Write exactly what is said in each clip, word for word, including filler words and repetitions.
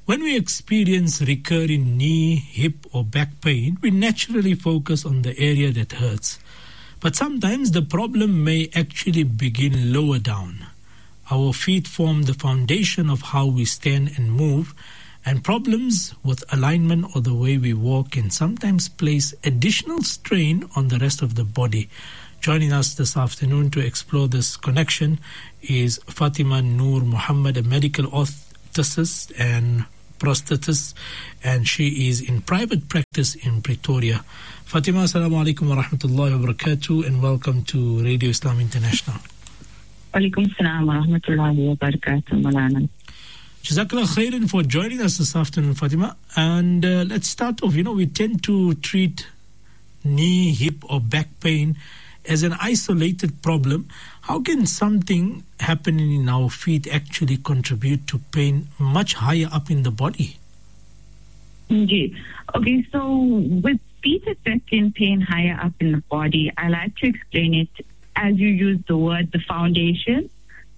When we experience recurring knee, hip or back pain, we naturally focus on the area that hurts. But sometimes the problem may actually begin lower down. Our feet form the foundation of how we stand and move, and problems with alignment or the way we walk can sometimes place additional strain on the rest of the body. Joining us this afternoon to explore this connection is Fatima Noor Muhammad, a medical orthotist and prosthetist, and she is in private practice in Pretoria. Fatima, assalamu alaikum wa rahmatullahi wa barakatuh, and welcome to Radio Islam International. Alaikum assalam wa rahmatullahi wa barakatuh, Malana. Jazakallah khairan for joining us this afternoon, Fatima. And uh, let's start off. You know, we tend to treat knee, hip or back pain as an isolated problem. How can something happening in our feet actually contribute to pain much higher up in the body? Indeed. Okay, so with feet affecting pain higher up in the body, I like to explain it as you use the word, the foundation.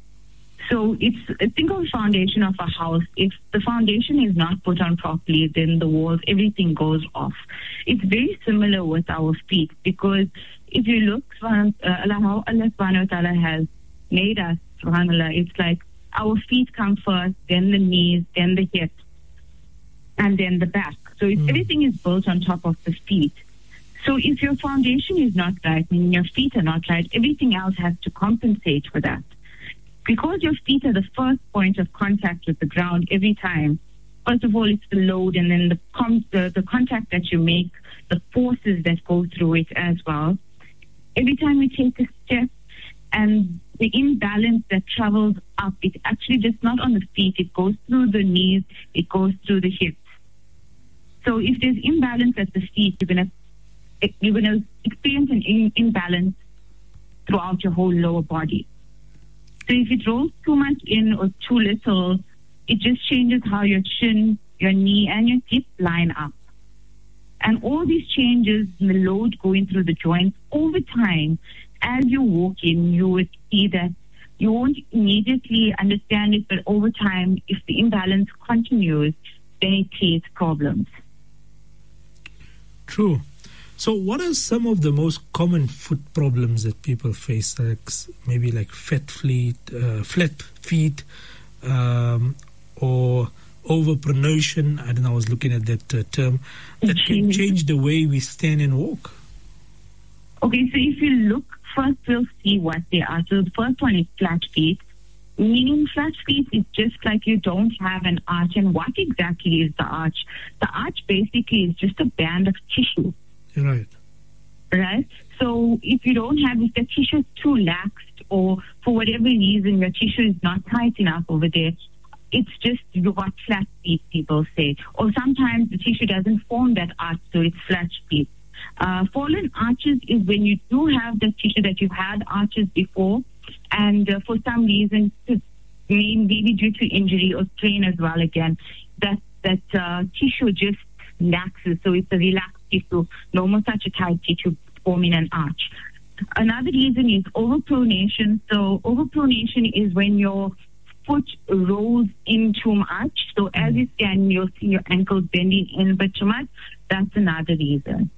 So it's think of the foundation of a house. If the foundation is not put on properly, then the walls, everything goes off. It's very similar with our feet, because if you look uh, how Allah subhanahu wa ta'ala has made us, subhanAllah, it's like our feet come first, then the knees, then the hips, and then the back. So it's, mm. everything is built on top of the feet. So if your foundation is not right, meaning your feet are not right, everything else has to compensate for that. Because your feet are the first point of contact with the ground every time, first of all, it's the load, and then the, com- the, the contact that you make, the forces that go through it as well. Every time you take a step, and the imbalance that travels up, it's actually just not on the feet, it goes through the knees, it goes through the hips. So if there's imbalance at the feet, you're going to you're going to experience an in- imbalance throughout your whole lower body. So if it rolls too much in or too little, it just changes how your chin, your knee, and your hip line up. And all these changes in the load going through the joints over time, as you walk in, you would see that you won't immediately understand it, but over time, if the imbalance continues, then it creates problems. True. So what are some of the most common foot problems that people face, like maybe like fat feet, uh, flat feet, um, or overpronunciation? I don't know, I was looking at that uh, term, that can change the way we stand and walk. Okay, so if you look, first we'll see what they are. So the first one is flat feet, meaning flat feet is just like you don't have an arch. And what exactly is the arch? The arch basically is just a band of tissue. Right. Right? So if you don't have, if the tissue is too laxed, or for whatever reason your tissue is not tight enough over there, it's just you got flat feet, people say. Or sometimes the tissue doesn't form that arch, so it's flat feet. Uh, fallen arches is when you do have the tissue that you've had arches before, and uh, for some reason, maybe due to injury or strain as well again, that, that uh, tissue just laxes, so it's a relaxed tissue, no more such a tight tissue forming an arch. Another reason is overpronation. So overpronation is when your foot rolls in too much. So as you stand, you'll see your ankles bending in a bit too much. That's another reason.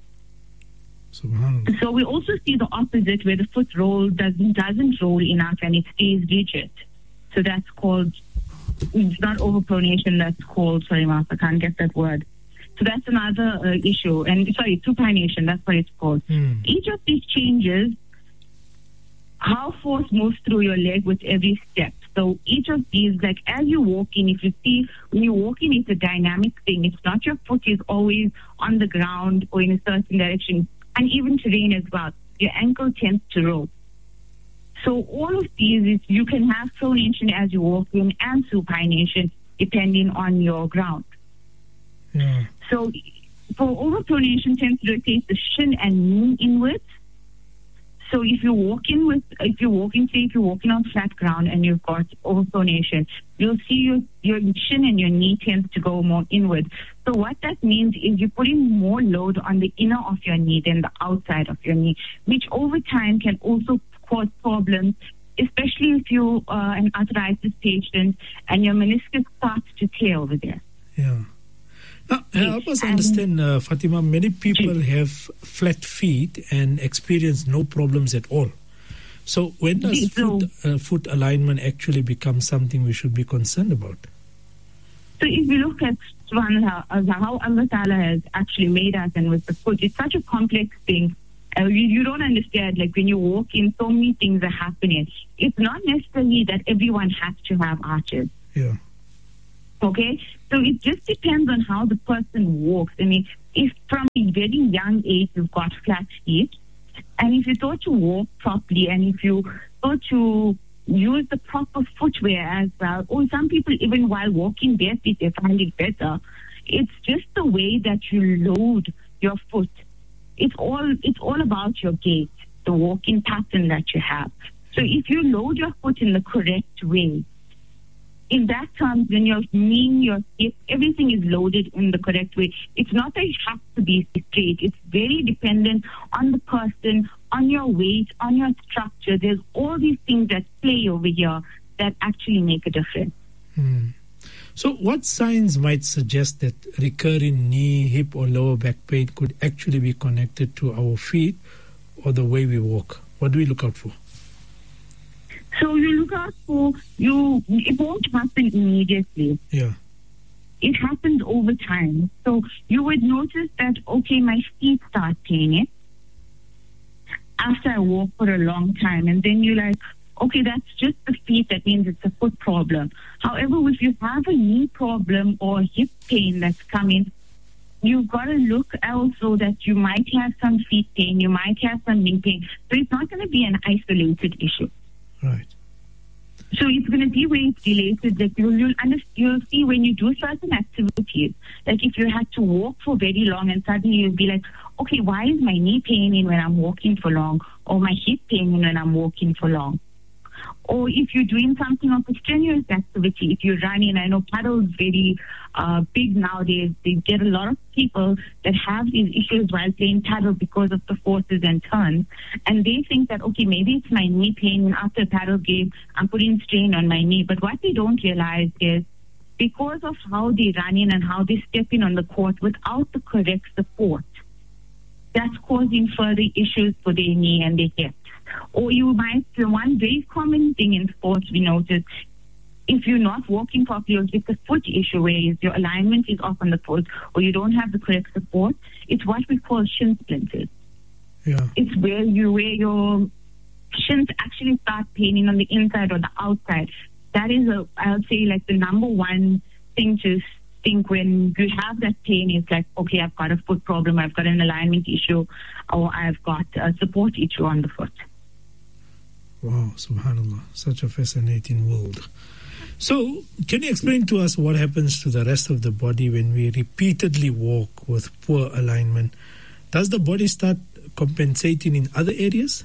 So we also see the opposite, where the foot roll doesn't doesn't roll enough and it stays rigid. So that's called, it's not overpronation, that's called, sorry, Martha, I can't get that word. So that's another uh, issue. And sorry, supination, that's what it's called. Mm. Each of these changes, how force moves through your leg with every step. So each of these, like as you walk in, if you see, when you walk in, it's a dynamic thing. It's not your foot is always on the ground or in a certain direction. And even terrain as well. Your ankle tends to roll. So all of these, is you can have pronation as you walk in and supination depending on your ground. Yeah. So for overpronation tends to rotate the shin and knee inwards. So if you're walking with, if you're walking, say if you're walking on flat ground and you've got overpronation, you'll see your, your shin and your knee tends to go more inward. So what that means is you're putting more load on the inner of your knee than the outside of your knee, which over time can also cause problems, especially if you're uh, an arthritis patient and your meniscus starts to tear over there. Yeah. Now, help us understand, uh, Fatima, many people have flat feet and experience no problems at all. So when does so, foot, uh, foot alignment actually become something we should be concerned about? So if you look at how Allah Ta'ala has actually made us and with the foot, it's such a complex thing. Uh, you, you don't understand, like when you walk in, so many things are happening. It's not necessarily that everyone has to have arches. Yeah. Okay? So it just depends on how the person walks. I mean, if from a very young age you've got flat feet, and if you thought to walk properly, and if you thought to use the proper footwear as well, or some people even while walking bare feet, they find it better. It's just the way that you load your foot. It's all it's all about your gait, the walking pattern that you have. So if you load your foot in the correct way, in that terms, when your knee, your hip, everything is loaded in the correct way. It's not that it has to be straight. It's very dependent on the person, on your weight, on your structure. There's all these things that play over here that actually make a difference. Hmm. So what signs might suggest that recurring knee, hip or lower back pain could actually be connected to our feet or the way we walk? What do we look out for? So you look out for, you, it won't happen immediately. Yeah. It happens over time. So you would notice that, okay, my feet start paining after I walk for a long time. And then you're like, okay, that's just the feet. That means it's a foot problem. However, if you have a knee problem or hip pain that's coming, you've got to look also that you might have some feet pain, you might have some knee pain. So it's not going to be an isolated issue. Right. So it's going to be where it's related. That you'll, you'll, understand, you'll see when you do certain activities, like if you had to walk for very long and suddenly you'll be like, okay, why is my knee paining when I'm walking for long? Or my hip paining when I'm walking for long? Or if you're doing something of a strenuous activity, if you're running, I know paddle is very uh, big nowadays. They get a lot of people that have these issues while playing paddle because of the forces and turns. And they think that, okay, maybe it's my knee pain. After a paddle game, I'm putting strain on my knee. But what they don't realize is because of how they run in and how they step in on the court without the correct support, that's causing further issues for their knee and their hip. Or you might, one very common thing in sports we notice, if you're not walking properly or it's a foot issue where your alignment is off on the foot or you don't have the correct support, it's what we call shin splinters. Yeah. It's where you where your shins actually start paining on the inside or the outside. That is, a, I would say, like the number one thing to think when you have that pain. It's like, okay, I've got a foot problem, I've got an alignment issue, or I've got a support issue on the foot. Wow, subhanAllah, such a fascinating world. So, can you explain to us what happens to the rest of the body when we repeatedly walk with poor alignment? Does the body start compensating in other areas?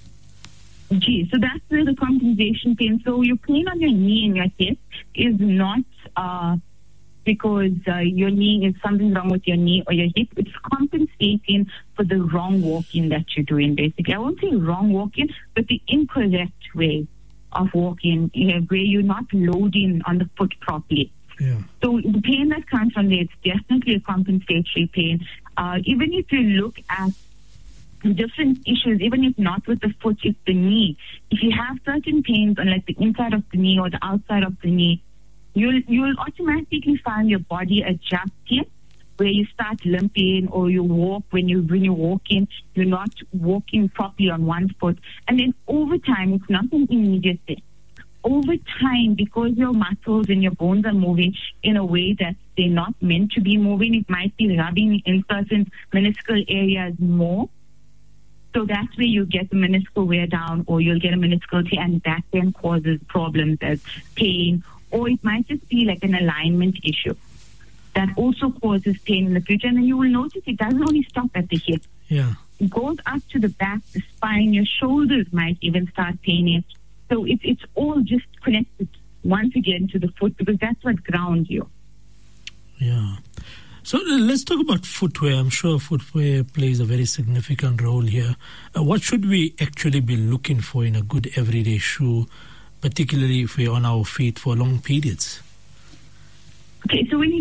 Gee, so that's where the compensation pain. So your pain on your knee and your hip is not uh, because uh, your knee is something wrong with your knee or your hip. It's compensating for the wrong walking that you're doing, basically. I won't say wrong walking, but the incorrect way of walking, you know, where you're not loading on the foot properly. Yeah. So the pain that comes from there, it's definitely a compensatory pain. Uh, even if you look at different issues, even if not with the foot, it's the knee. If you have certain pains on like the inside of the knee or the outside of the knee, you'll you'll automatically find your body adjusting, where you start limping or you walk when you when you're walking, you're not walking properly on one foot, and then over time, it's not an immediate thing. Over time, because your muscles and your bones are moving in a way that they're not meant to be moving, it might be rubbing in certain meniscal areas more. So that's where you get the meniscal wear down, or you'll get a meniscal tear, and that then causes problems as pain, or it might just be like an alignment issue that also causes pain in the future. And then you will notice it doesn't only stop at the hip. Yeah. It goes up to the back, the spine, your shoulders might even start paining. So it's it's all just connected once again to the foot, because that's what grounds you. Yeah. So uh, let's talk about footwear. I'm sure footwear plays a very significant role here. Uh, what should we actually be looking for in a good everyday shoe, particularly if we're on our feet for long periods? Okay, so when it comes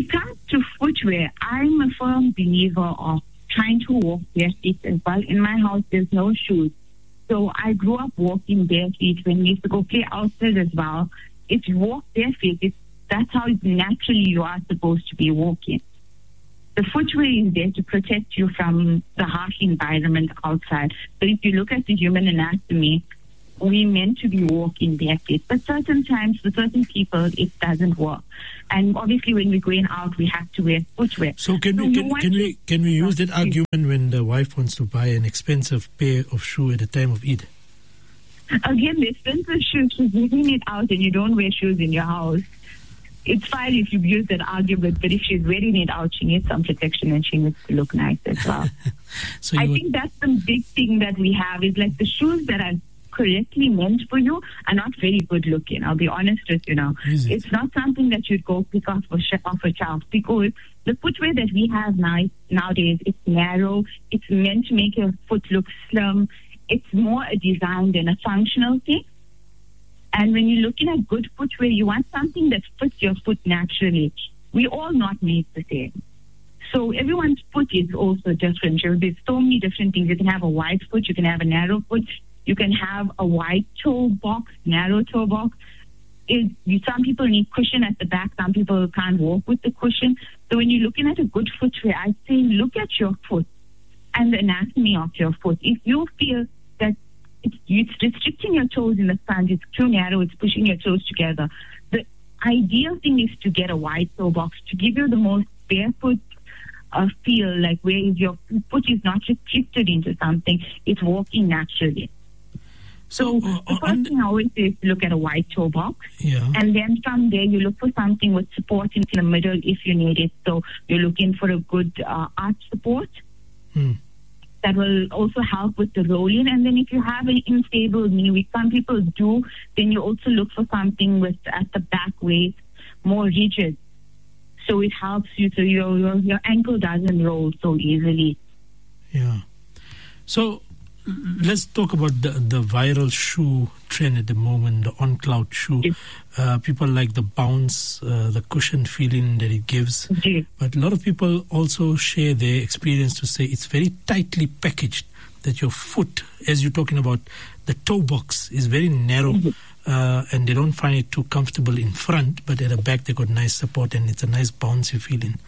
to footwear, I'm a firm believer of trying to walk barefoot as well. In my house, there's no shoes. So I grew up walking barefoot when we used to go play outside as well. If you walk barefoot, it's, that's how naturally you are supposed to be walking. The footwear is there to protect you from the harsh environment outside. So if you look at the human anatomy, we're meant to be walking barefoot. But certain times, for certain people, it doesn't work. And obviously, when we're going out, we have to wear footwear. So can so we can, can we can we use that argument when the wife wants to buy an expensive pair of shoes at the time of Eid? Again, the expensive shoes, she's leaving it out and you don't wear shoes in your house. It's fine if you use that argument, but if she's wearing it out, she needs some protection and she needs to look nice as well. so I think that's the big thing that we have is like the shoes that are correctly meant for you are not very good looking. I'll be honest with you now. It? It's not something that you'd go pick off a, off a shelf because the footwear that we have now nowadays, it's narrow. It's meant to make your foot look slim. It's more a design than a functional thing. And when you're looking at good footwear, you want something that fits your foot naturally. We're all not made the same. So everyone's foot is also different. There's so many different things. You can have a wide foot. You can have a narrow foot. You can have a wide toe box, narrow toe box. It, some people need cushion at the back. Some people can't walk with the cushion. So when you're looking at a good footwear, I say look at your foot and the anatomy of your foot. If you feel that it's, it's restricting your toes in the front, it's too narrow, it's pushing your toes together, the ideal thing is to get a wide toe box to give you the most barefoot uh, feel, like where your foot is not restricted into something, it's walking naturally. So, so uh, the first thing I always say is to look at a wide toe box. Yeah. And then from there, you look for something with support in the middle if you need it. So you're looking for a good uh, arch support. Hmm. That will also help with the rolling. And then if you have an unstable knee, which some people do, then you also look for something with at the back waist, more rigid. So it helps you so your, your, your ankle doesn't roll so easily. Yeah. So let's talk about the, the viral shoe trend at the moment, the on-cloud shoe. Yes. Uh, people like the bounce, uh, the cushion feeling that it gives. Yes. But a lot of people also share their experience to say it's very tightly packaged, that your foot, as you're talking about, the toe box is very narrow, mm-hmm. uh, and they don't find it too comfortable in front, but at the back they got nice support and it's a nice bouncy feeling.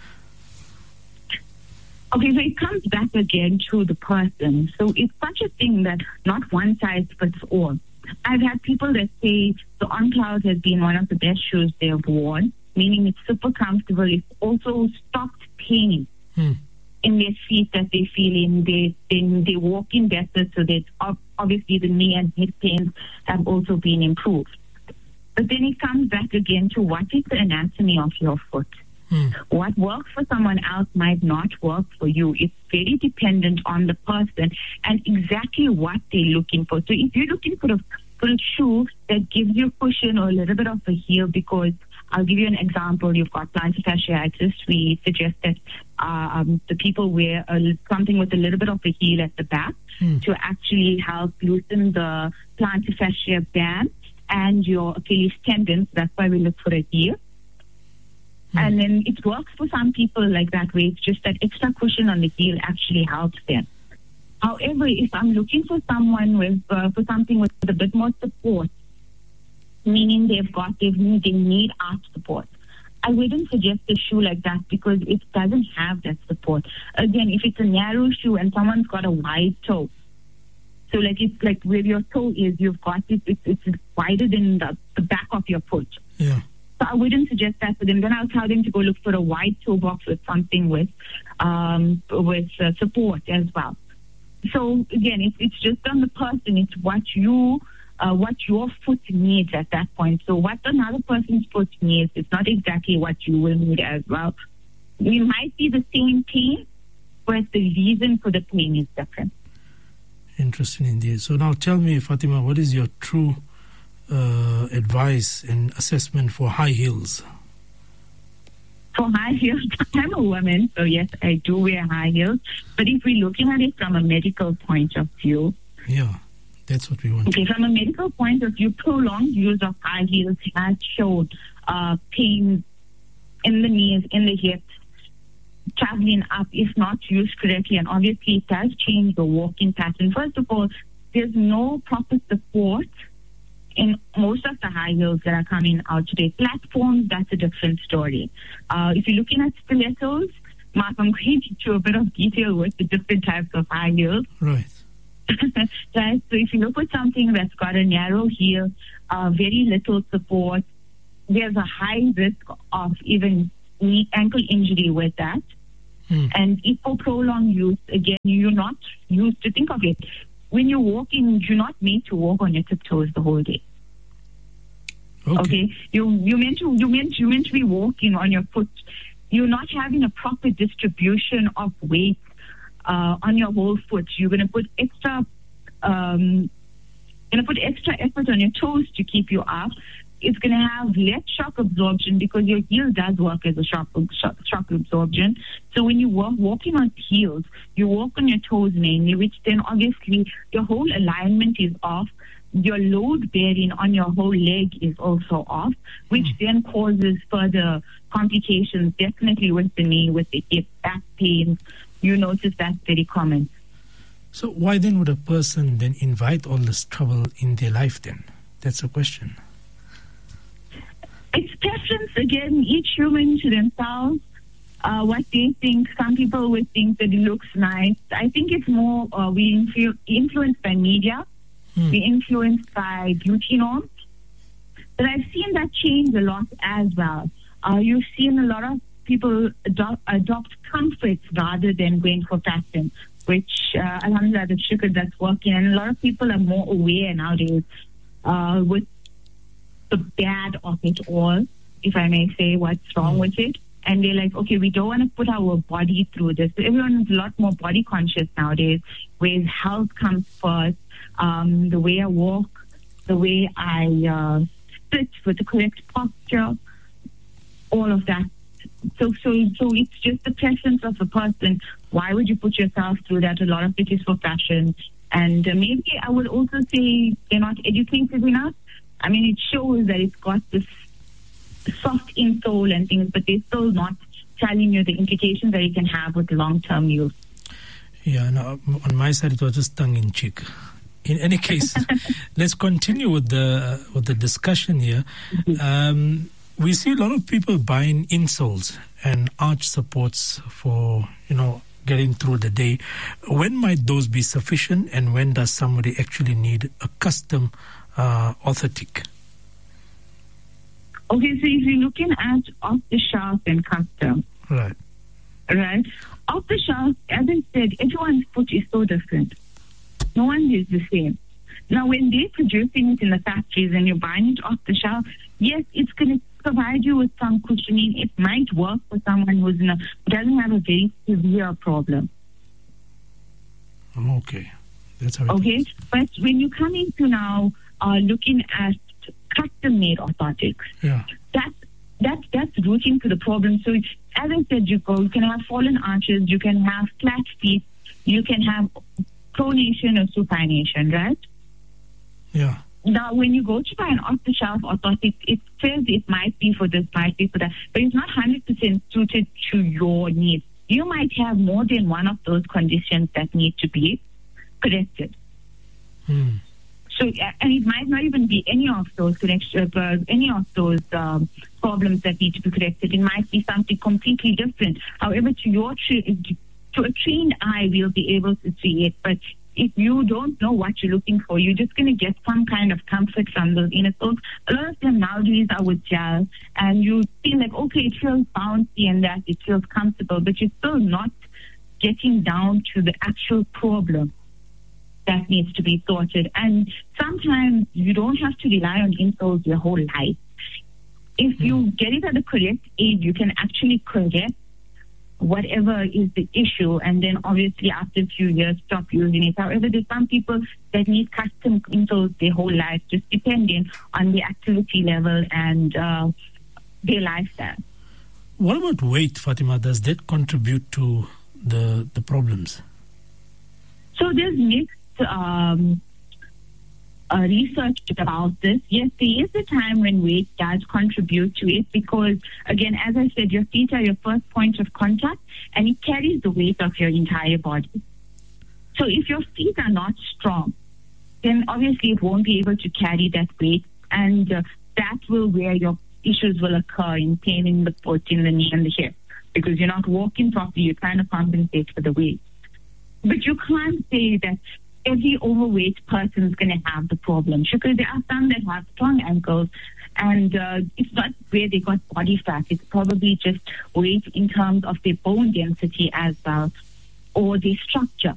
Okay, so it comes back again to the person. So it's such a thing that not one size fits all. I've had people that say the On-Cloud has been one of the best shoes they have worn, meaning it's super comfortable. It's also stopped pain hmm. in their feet that they feel in. They, they, they walk in better, so that obviously the knee and hip pains have also been improved. But then it comes back again to what is the anatomy of your foot? Hmm. What works for someone else might not work for you. It's very dependent on the person and exactly what they're looking for. So if you're looking for a, for a shoe that gives you cushion or a little bit of a heel, because I'll give you an example. You've got plantar fasciitis. We suggest that uh, um, the people wear a, something with a little bit of a heel at the back hmm. to actually help loosen the plantar fascia band and your Achilles tendons. That's why we look for a heel. Hmm. And then it works for some people like that way. It's just that extra cushion on the heel actually helps them. However, if I'm looking for someone with uh, for something with a bit more support, meaning they've got they need they need arch support, I wouldn't suggest a shoe like that because it doesn't have that support. Again, if it's a narrow shoe and someone's got a wide toe, so like it's like where your toe is, you've got it, it's, it's wider than the, the back of your foot. Yeah. So I wouldn't suggest that for them. Then I'll tell them to go look for a wide toe box with something with um, with uh, support as well. So again, it's it's just on the person. It's what you uh, what your foot needs at that point. So what another person's foot needs, it's not exactly what you will need as well. We might be the same pain, but the reason for the pain is different. Interesting indeed. So now tell me, Fatima, what is your true Uh, advice and assessment for high heels? For high heels, I'm a woman, so yes, I do wear high heels. But if we're looking at it from a medical point of view, yeah, that's what we want. Okay, from a medical point of view, prolonged use of high heels has shown uh, pain in the knees, in the hips, traveling up if not used correctly, and obviously it does change the walking pattern. First of all, there's no proper support in most of the high heels that are coming out today. Platforms, that's a different story. Uh, if you're looking at stilettos, Mark, I'm going into a bit of detail with the different types of high heels. Right. Right. So if you look at something that's got a narrow heel, uh, very little support, there's a high risk of even knee ankle injury with that. Hmm. And if for prolonged use, again, you're not used to think of it. When you're walking, you're not made to walk on your tiptoes the whole day. Okay. Okay. You you meant to you meant you meant to be walking on your foot. You're not having a proper distribution of weight uh, on your whole foot. You're going to put extra, um, going to put extra effort on your toes to keep you up. It's going to have less shock absorption because your heel does work as a shock, shock, shock absorption. So when you walk walking on heels, you walk on your toes mainly, which then obviously your whole alignment is off. Your load bearing on your whole leg is also off, which mm. then causes further complications, definitely with the knee, with the hip, back pain. You notice that's very common. So why then would a person then invite all this trouble in their life then? That's a question. It's preference, again, each human to themselves, uh, what they think. Some people would think that it looks nice. I think it's more, uh, we influ- influenced by media. Hmm. We're influenced by beauty norms. But I've seen that change a lot as well. Uh, you've seen a lot of people adopt, adopt comfort rather than going for fashion, which, uh, alhamdulillah, the shukr that's working. And a lot of people are more aware nowadays uh, with the bad of it all, if I may say, what's wrong hmm. with it. And they're like, okay, we don't want to put our body through this. So everyone is a lot more body conscious nowadays, where health comes first. Um, the way I walk, the way I uh, sit with the correct posture, all of that. So, so, so it's just the preference of a person. Why would you put yourself through that? A lot of it is for fashion. And uh, maybe I would also say they're not educated enough. I mean, it shows that it's got this soft insole and things, but they're still not telling you the implications that it can have with long-term use. Yeah, no, on my side, it was just tongue-in-cheek. In any case, let's continue with the with the discussion here. Um, we see a lot of people buying insoles and arch supports for, you know, getting through the day. When might those be sufficient, and when does somebody actually need a custom uh, orthotic? Okay, so if you're looking at off-the-shelf and custom, right, right, off-the-shelf, as I said, everyone's foot is so different. No one is the same. Now, when they're producing it in the factories and you're buying it off the shelf, yes, it's going to provide you with some cushioning. It might work for someone who's in a, who doesn't have a very severe problem. Okay, that's how it Okay, is. But when you come into now uh, looking at custom-made orthotics, yeah, that's that's that's rooting to the problem. So, as I said, you go, you can have fallen arches, you can have flat feet, you can have pronation or supination, right? Yeah. Now, when you go to buy an off-the-shelf orthotic, it says it might be for this, might be for that, but it's not one hundred percent suited to your needs. You might have more than one of those conditions that need to be corrected. Hmm. So, and it might not even be any of those connections, uh, any of those um, problems that need to be corrected. It might be something completely different. However, to your tra- to a trained eye, we'll be able to see it. But if you don't know what you're looking for, you're just going to get some kind of comfort from those inner soles. A lot of them nowadays are with gel, and you feel like, okay, it feels bouncy and that it feels comfortable, but you're still not getting down to the actual problem that needs to be sorted. And sometimes you don't have to rely on insoles your whole life. If you get it at the correct age, you can actually correct whatever is the issue, and then obviously after a few years stop using it. However, there's some people that need custom insoles their whole life, just depending on the activity level and uh, their lifestyle. What about weight, Fatima? Does that contribute to the the problems? So there's mixed um, uh, researched about this. Yes, there is a time when weight does contribute to it because, again, as I said, your feet are your first point of contact and it carries the weight of your entire body. So if your feet are not strong, then obviously it won't be able to carry that weight, and uh, that will where your issues will occur in pain in the foot, in the knee, and the hip, because you're not walking properly, you're trying to compensate for the weight. But you can't say that every overweight person is going to have the problem, because there are some that have strong ankles, and uh, it's not where they got body fat, it's probably just weight in terms of their bone density as well, or their structure.